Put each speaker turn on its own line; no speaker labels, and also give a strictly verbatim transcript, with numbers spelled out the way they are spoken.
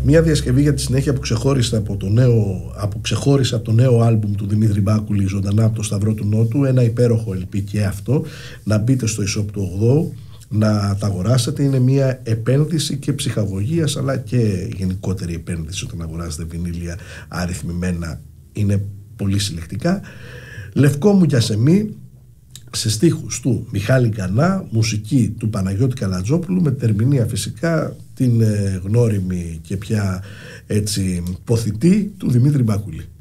Μια διασκευή για τη συνέχεια που ξεχώρισε από το νέο, από, ξεχώρισε από το νέο άλμπουμ του Δημήτρη Μπάκουλη, Ζωντανά από το Σταυρό του Νότου. Ένα υπέροχο ελ πι και αυτό. Να μπείτε στο e-shop του ογδόου, να τα αγοράσετε. Είναι μια επένδυση και ψυχαγωγίας, αλλά και γενικότερη επένδυση όταν αγοράζετε βινίλια αριθμημένα. Είναι πολύ συλλεκτικά. Λευκό μου για σεμί, σε στίχους του Μιχάλη Γκανά, μουσική του Παναγιώτη Καλατζόπουλου, με ερμηνεία φυσικά την ε, γνώριμη και πια έτσι ποθητή του Δημήτρη Μπάκουλη.